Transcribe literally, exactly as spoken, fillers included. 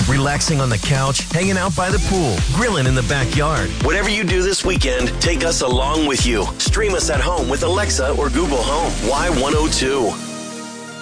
Relaxing on the couch, hanging out by the pool, grilling in the backyard. Whatever you do this weekend, take us along with you. Stream us at home with Alexa or Google Home. Y one oh two.